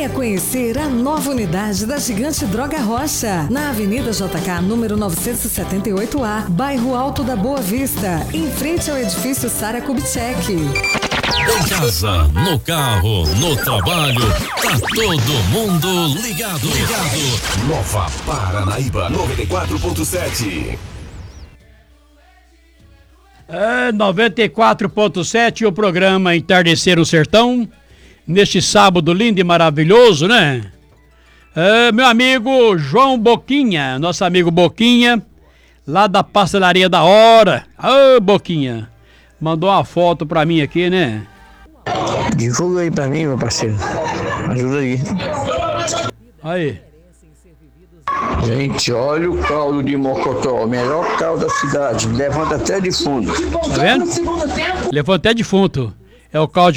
Venha conhecer a nova unidade da Gigante Droga Rocha, na Avenida JK, número 978A, bairro Alto da Boa Vista, em frente ao edifício Sara Kubitschek. Em casa, no carro, no trabalho, tá todo mundo ligado. Nova Paranaíba 94.7. 94.7, o programa Entardecer no Sertão, neste sábado lindo e maravilhoso, né? Meu amigo João Boquinha, nosso amigo Boquinha, lá da Pastelaria da Hora. Boquinha, mandou uma foto pra mim aqui, né? Divulga aí pra mim, meu parceiro. Ajuda aí. Aí. Gente, olha o caldo de mocotó, o melhor caldo da cidade. Levanta até defunto. Tá vendo? Levanta até defunto. É o caldo